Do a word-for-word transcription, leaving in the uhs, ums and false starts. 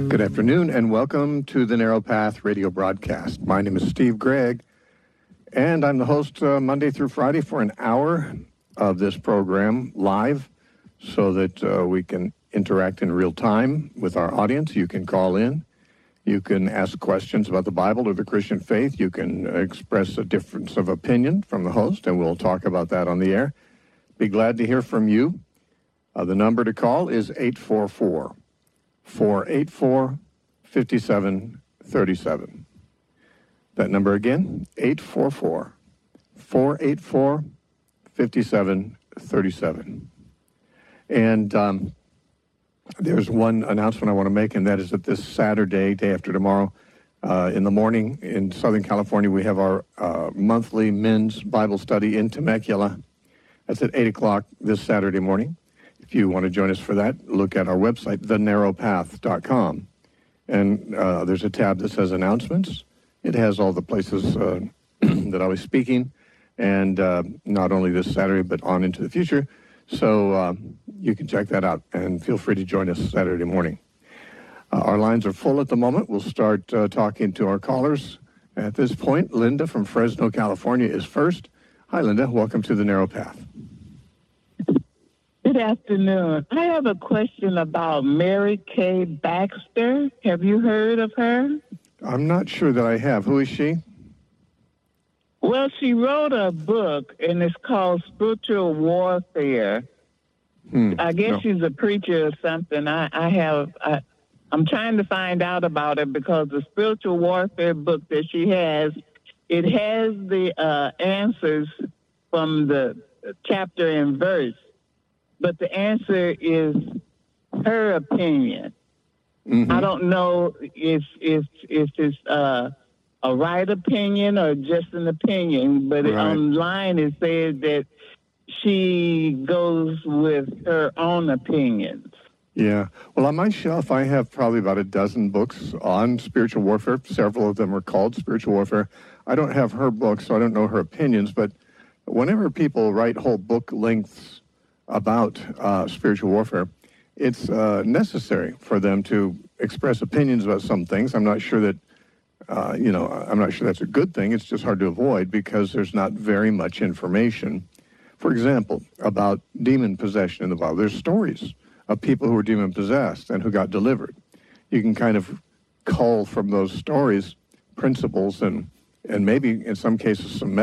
Good afternoon and welcome to the Narrow Path radio broadcast. My name is Steve Gregg and I'm the host uh, Monday through Friday for an hour of this program live so that uh, we can interact in real time with our audience. You can call in. You can ask questions about the Bible or the Christian faith. You can express a difference of opinion from the host, and we'll talk about that on the air. Be glad to hear from you. Uh, the number to call is eight four four, four eight four, five seven three seven. That number again, eight four four, four eight four, five seven three seven. And um, there's one announcement I want to make, and that is that this Saturday, day after tomorrow, uh, in the morning in Southern California, we have our uh, monthly men's Bible study in Temecula. That's at eight o'clock this Saturday morning. If you want to join us for that, look at our website, the narrow path dot com. And uh, there's a tab that says announcements. It has all the places uh, that I'll be speaking, and uh, not only this Saturday, but on into the future. So uh, you can check that out, and feel free to join us Saturday morning. Uh, our lines are full at the moment. We'll start uh, talking to our callers. At this point, Linda from Fresno, California is first. Hi, Linda. Welcome to the Narrow Path. Good afternoon. I have a question about Mary Kay Baxter. Have you heard of her? I'm not sure that I have. Who is she? Well, she wrote a book, and it's called Spiritual Warfare. Hmm, I guess no. she's a preacher or something. I, I have, I, I'm trying to find out about it because the Spiritual Warfare book that she has, it has the uh, answers from the chapter and verse, but the answer is her opinion. Mm-hmm. I don't know if if if it's uh, a right opinion or just an opinion, but Right. online it says that she goes with her own opinions. Yeah. Well, on my shelf, I have probably about a dozen books on spiritual warfare. Several of them are called Spiritual Warfare. I don't have her books, so I don't know her opinions, but whenever people write whole book lengths about uh, spiritual warfare, it's uh, necessary for them to express opinions about some things. I'm not sure that, uh, you know, I'm not sure that's a good thing. It's just hard to avoid because there's not very much information. For example, about demon possession in the Bible. There's stories of people who were demon-possessed and who got delivered. You can kind of cull from those stories principles and, and maybe in some cases some